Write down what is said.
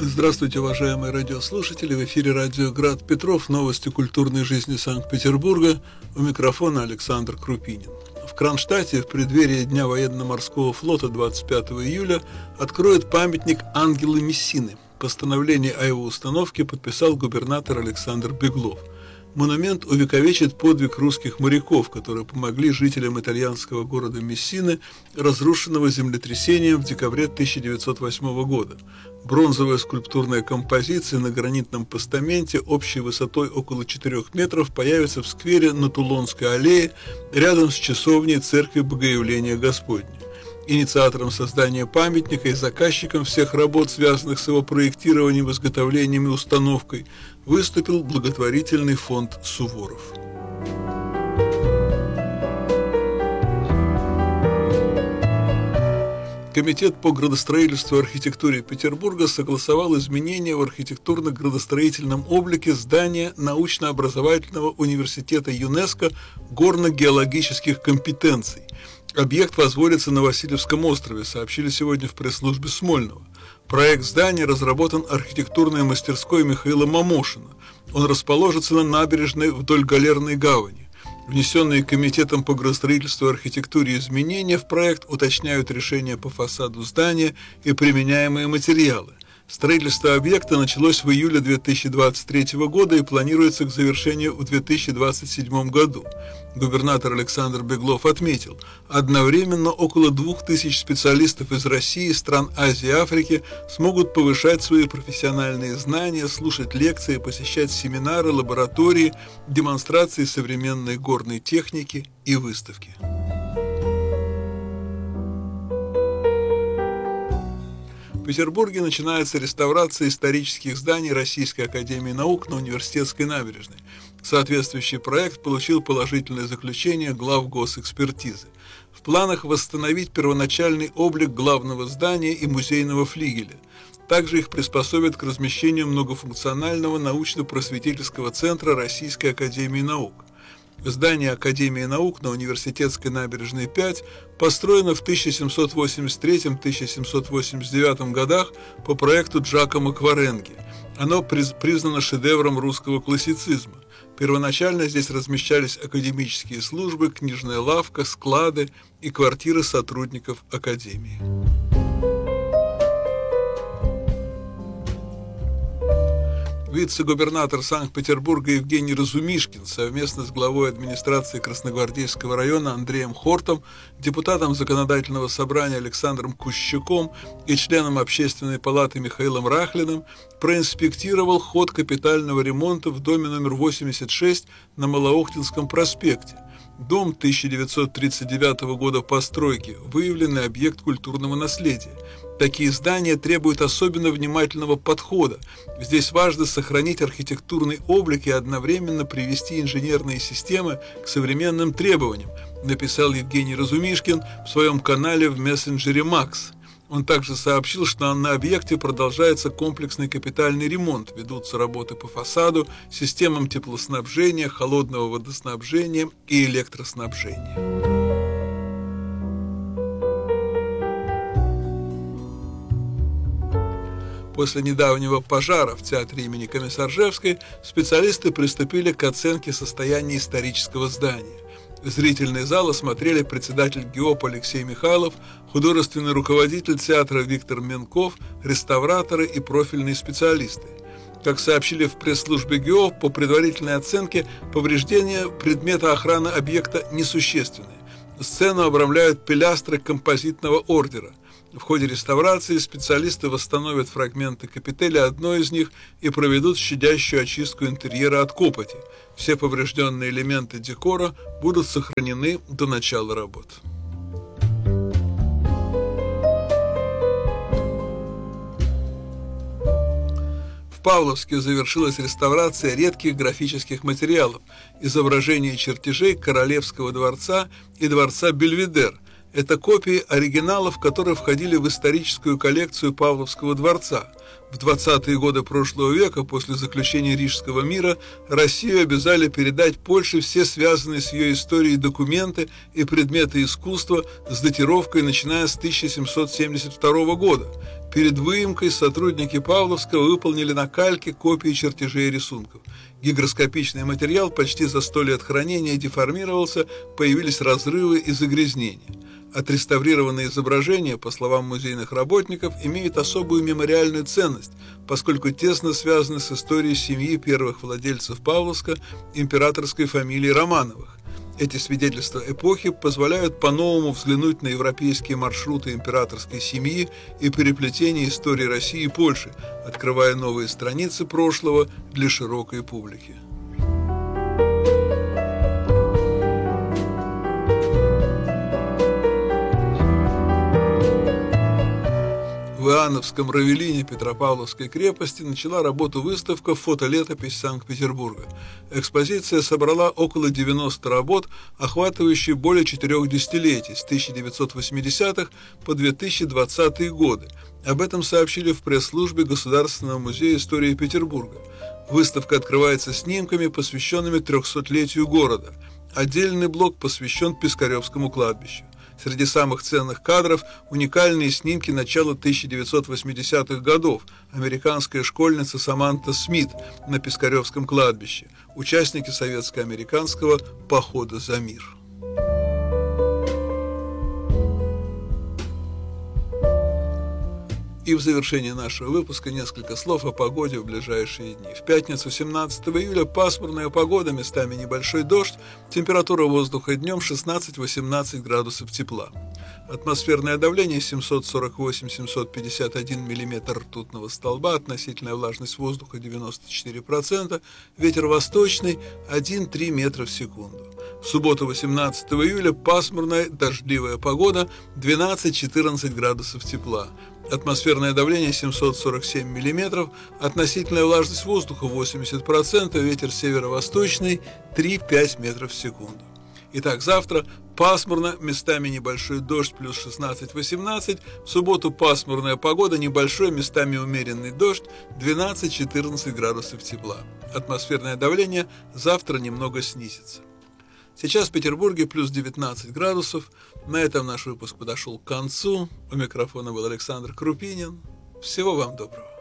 Здравствуйте, уважаемые радиослушатели! В эфире радио «Град Петров», новости культурной жизни Санкт-Петербурга. У микрофона Александр Крупинин. В Кронштадте в преддверии Дня военно-морского флота 25 июля откроют памятник Ангелы Мессины. Постановление о его установке подписал губернатор Александр Беглов. Монумент увековечит подвиг русских моряков, которые помогли жителям итальянского города Мессины, разрушенного землетрясением в декабре 1908 года. Бронзовая скульптурная композиция на гранитном постаменте общей высотой около 4 метров появится в сквере на Тулонской аллее рядом с часовней Церкви Богоявления Господня. Инициатором создания памятника и заказчиком всех работ, связанных с его проектированием, изготовлением и установкой, выступил благотворительный фонд «Суворов». Комитет по градостроительству и архитектуре Петербурга согласовал изменения в архитектурно-градостроительном облике здания научно-образовательного университета ЮНЕСКО горно-геологических компетенций. Объект возводится на Васильевском острове, сообщили сегодня в пресс-службе Смольного. Проект здания разработан архитектурной мастерской Михаила Мамошина. Он расположится на набережной вдоль Галерной гавани. Внесенные Комитетом по градостроительству и архитектуре изменения в проект уточняют решения по фасаду здания и применяемые материалы. Строительство объекта началось в июле 2023 года и планируется к завершению в 2027 году. Губернатор Александр Беглов отметил, одновременно около 2000 специалистов из России, стран Азии и Африки смогут повышать свои профессиональные знания, слушать лекции, посещать семинары, лаборатории, демонстрации современной горной техники и выставки. В Петербурге начинается реставрация исторических зданий Российской академии наук на Университетской набережной. Соответствующий проект получил положительное заключение глав госэкспертизы. В планах восстановить первоначальный облик главного здания и музейного флигеля. Также их приспособят к размещению многофункционального научно-просветительского центра Российской академии наук. Здание Академии наук на Университетской набережной 5 построено в 1783-1789 годах по проекту Джакомо Кваренги. Оно признано шедевром русского классицизма. Первоначально здесь размещались академические службы, книжная лавка, склады и квартиры сотрудников Академии. Вице-губернатор Санкт-Петербурга Евгений Разумишкин совместно с главой администрации Красногвардейского района Андреем Хортом, депутатом Законодательного собрания Александром Кущуком и членом Общественной палаты Михаилом Рахлиным проинспектировал ход капитального ремонта в доме номер 86 на Малоохтинском проспекте. Дом 1939 года постройки, выявленный объект культурного наследия. Такие здания требуют особенно внимательного подхода. Здесь важно сохранить архитектурный облик и одновременно привести инженерные системы к современным требованиям, написал Евгений Разумишкин в своем канале в мессенджере Макс. Он также сообщил, что на объекте продолжается комплексный капитальный ремонт, ведутся работы по фасаду, системам теплоснабжения, холодного водоснабжения и электроснабжения. После недавнего пожара в театре имени Комиссаржевской специалисты приступили к оценке состояния исторического здания. Зрительный зал осмотрели председатель ГИОП Алексей Михайлов, художественный руководитель театра Виктор Менков, реставраторы и профильные специалисты. Как сообщили в пресс-службе ГИОП, по предварительной оценке повреждения предмета охраны объекта несущественные. Сцену обрамляют пилястры композитного ордера. В ходе реставрации специалисты восстановят фрагменты капителя одной из них и проведут щадящую очистку интерьера от копоти. Все поврежденные элементы декора будут сохранены до начала работ. В Павловске завершилась реставрация редких графических материалов, изображений и чертежей Королевского дворца и дворца Бельведер. Это копии оригиналов, которые входили в историческую коллекцию Павловского дворца. В 20-е годы прошлого века, после заключения Рижского мира, Россию обязали передать Польше все связанные с ее историей документы и предметы искусства с датировкой, начиная с 1772 года. Перед выемкой сотрудники Павловского выполнили на кальке копии чертежей и рисунков. Гигроскопичный материал почти за 100 лет хранения деформировался, появились разрывы и загрязнения. Отреставрированные изображения, по словам музейных работников, имеют особую мемориальную ценность, поскольку тесно связаны с историей семьи первых владельцев Павловска, императорской фамилии Романовых. Эти свидетельства эпохи позволяют по-новому взглянуть на европейские маршруты императорской семьи и переплетение истории России и Польши, открывая новые страницы прошлого для широкой публики. В Иоанновском Равелине Петропавловской крепости начала работу выставка «Фотолетопись Санкт-Петербурга». Экспозиция собрала около 90 работ, охватывающие более 4 десятилетий, с 1980-х по 2020-е годы. Об этом сообщили в пресс-службе Государственного музея истории Петербурга. Выставка открывается снимками, посвященными 300-летию города. Отдельный блок посвящен Пискаревскому кладбищу. Среди самых ценных кадров уникальные снимки начала 1980-х годов. Американская школьница Саманта Смит на Пискаревском кладбище. Участники советско-американского похода за мир. И в завершении нашего выпуска несколько слов о погоде в ближайшие дни. В пятницу, 17 июля, пасмурная погода, местами небольшой дождь, температура воздуха днем 16-18 градусов тепла. Атмосферное давление 748-751 мм ртутного столба, относительная влажность воздуха 94%, ветер восточный 1-3 метра в секунду. В субботу, 18 июля, пасмурная дождливая погода, 12-14 градусов тепла. Атмосферное давление 747 мм, относительная влажность воздуха 80%, ветер северо-восточный 3-5 метров в секунду. Итак, завтра пасмурно, местами небольшой дождь, плюс 16-18, в субботу пасмурная погода, небольшой, местами умеренный дождь, 12-14 градусов тепла. Атмосферное давление завтра немного снизится. Сейчас в Петербурге плюс 19 градусов. На этом наш выпуск подошел к концу. У микрофона был Александр Крупинин. Всего вам доброго.